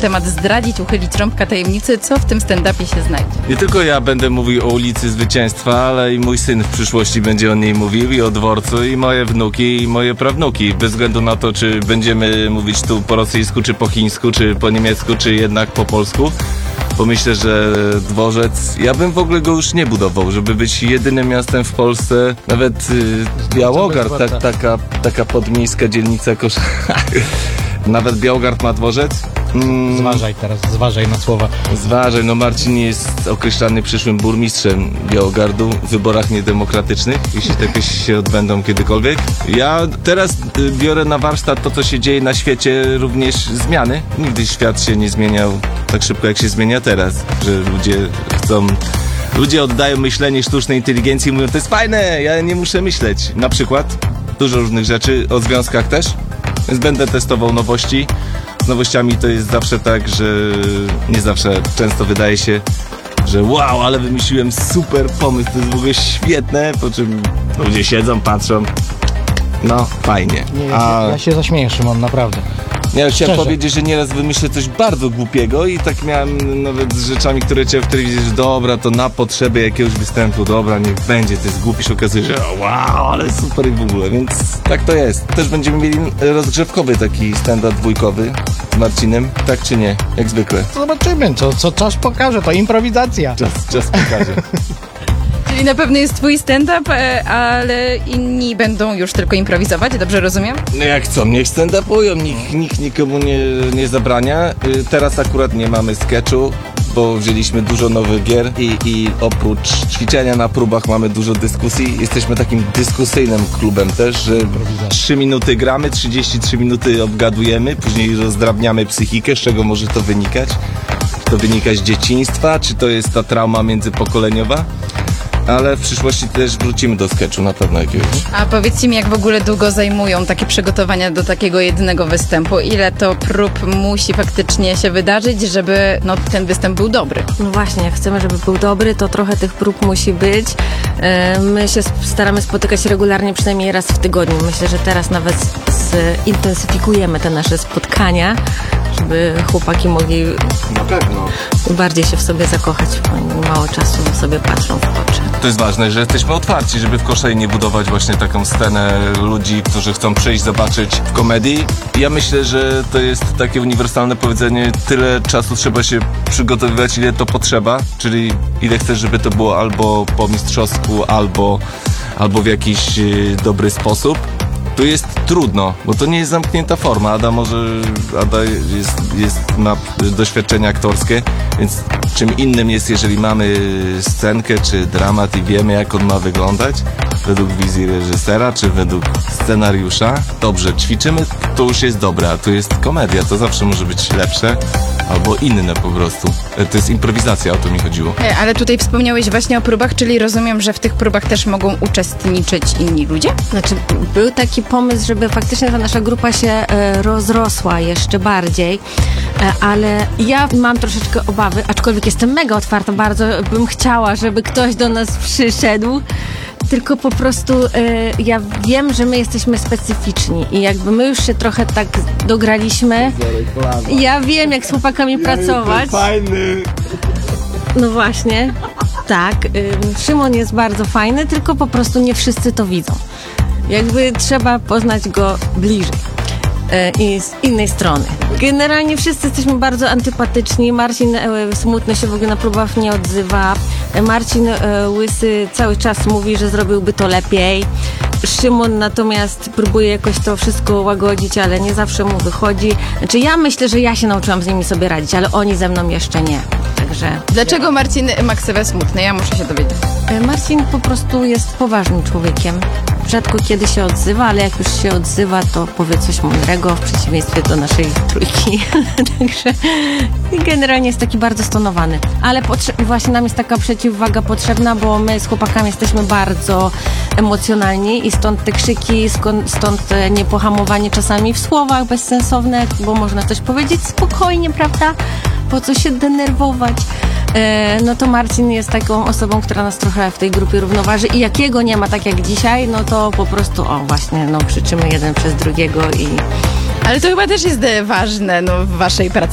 temat zdradzić, uchylić rąbka tajemnicy, co w tym stand-upie się znajdzie. Nie tylko ja będę mówił o ulicy Zwycięstwa, ale i mój syn w przyszłości będzie o niej mówił, i o dworcu, i moje wnuki, i moje prawnuki. Bez względu na to, czy będziemy mówić tu po rosyjsku, czy po chińsku, czy po niemiecku, czy jednak po polsku. Bo myślę, że dworzec, ja bym w ogóle go już nie budował, żeby być jedynym miastem w Polsce. Nawet Białogard, taka podmiejska dzielnica Nawet Białogard ma dworzec. Zważaj na słowa. Zważaj, no Marcin jest określany przyszłym burmistrzem Białogardu w wyborach niedemokratycznych, jeśli takie się odbędą kiedykolwiek. Ja teraz biorę na warsztat to, co się dzieje na świecie, również zmiany. Nigdy świat się nie zmieniał tak szybko, jak się zmienia teraz, że ludzie oddają myślenie sztucznej inteligencji i mówią, to jest fajne, ja nie muszę myśleć. Na przykład dużo różnych rzeczy, o związkach też, więc będę testował nowości. Z nowościami to jest zawsze tak, że nie zawsze, często wydaje się, że wow, ale wymyśliłem super pomysł, to jest w ogóle świetne, po czym ludzie siedzą, patrzą, no fajnie. Nie, ja się zaśmieję, Szymon, naprawdę. Ja chciałem powiedzieć, że nieraz wymyślę coś bardzo głupiego i tak miałem nawet z rzeczami, które chciałem w telewizji, że dobra, to na potrzeby jakiegoś występu, dobra, niech będzie, to jest głupi, się okazuje, że wow, ale super i w ogóle, więc tak to jest. Też będziemy mieli rozgrzewkowy taki stand-up dwójkowy z Marcinem, tak czy nie? Jak zwykle. Zobaczymy, co czas pokaże, to improwizacja. Czas pokaże. Czyli na pewno jest twój stand-up, ale inni będą już tylko improwizować, dobrze rozumiem? No jak co, niech stand-upują, nikt nikomu nie zabrania. Teraz akurat nie mamy sketchu, bo wzięliśmy dużo nowych gier i oprócz ćwiczenia na próbach mamy dużo dyskusji. Jesteśmy takim dyskusyjnym klubem też, że 3 minuty gramy, 33 minuty obgadujemy, później rozdrabniamy psychikę, z czego może to wynikać. Czy to wynika z dzieciństwa, czy to jest ta trauma międzypokoleniowa? Ale w przyszłości też wrócimy do sketchu na pewno jakiegoś. A powiedzcie mi, jak w ogóle długo zajmują takie przygotowania do takiego jedynego występu? Ile to prób musi faktycznie się wydarzyć, żeby ten występ był dobry? No właśnie, jak chcemy, żeby był dobry, to trochę tych prób musi być. My się staramy spotykać regularnie, przynajmniej raz w tygodniu. Myślę, że teraz nawet zintensyfikujemy te nasze spotkania, żeby chłopaki mogli Na pewno. bardziej się w sobie zakochać. Oni mało czasu sobie patrzą w oczy. To jest ważne, że jesteśmy otwarci, żeby w Koszali nie budować właśnie taką scenę ludzi, którzy chcą przyjść, zobaczyć w komedii. Ja myślę, że to jest takie uniwersalne powiedzenie, tyle czasu trzeba się przygotowywać, ile to potrzeba, czyli ile chcesz, żeby to było albo po mistrzowsku, albo w jakiś dobry sposób. Tu jest trudno, bo to nie jest zamknięta forma. Ada ma doświadczenie aktorskie, więc czym innym jest, jeżeli mamy scenkę czy dramat i wiemy, jak on ma wyglądać według wizji reżysera czy według scenariusza. Dobrze, ćwiczymy, to już jest dobre, a tu jest komedia, to zawsze może być lepsze albo inne po prostu. To jest improwizacja, o to mi chodziło. Ale tutaj wspomniałeś właśnie o próbach, czyli rozumiem, że w tych próbach też mogą uczestniczyć inni ludzie? Znaczy, był taki pomysł, żeby faktycznie ta nasza grupa się rozrosła jeszcze bardziej, ale ja mam troszeczkę obawy, aczkolwiek jestem mega otwarta, bardzo bym chciała, żeby ktoś do nas przyszedł. Tylko po prostu ja wiem, że my jesteśmy specyficzni i jakby my już się trochę tak dograliśmy. Ja wiem, jak z chłopakami pracować. Fajny. No właśnie, tak. Szymon jest bardzo fajny, tylko po prostu nie wszyscy to widzą. Jakby trzeba poznać go bliżej. I z innej strony. Generalnie wszyscy jesteśmy bardzo antypatyczni. Marcin smutny się w ogóle na próbach nie odzywa. Marcin łysy cały czas mówi, że zrobiłby to lepiej. Szymon natomiast próbuje jakoś to wszystko łagodzić, ale nie zawsze mu wychodzi. Znaczy ja myślę, że ja się nauczyłam z nimi sobie radzić, ale oni ze mną jeszcze nie. Także... Dlaczego Marcin ma ksywę smutny? Ja muszę się dowiedzieć. Marcin po prostu jest poważnym człowiekiem. Rzadko kiedy się odzywa, ale jak już się odzywa, to powie coś mądrego w przeciwieństwie do naszej trójki. Także generalnie jest taki bardzo stonowany. Ale właśnie nam jest taka przeciwwaga potrzebna, bo my z chłopakami jesteśmy bardzo emocjonalni i stąd te krzyki, stąd niepohamowanie czasami w słowach bezsensowne, bo można coś powiedzieć spokojnie, prawda? Po co się denerwować? No to Marcin jest taką osobą, która nas trochę w tej grupie równoważy i jakiego nie ma, tak jak dzisiaj, no to po prostu, krzyczymy jeden przez drugiego i... Ale to chyba też jest ważne w waszej pracy.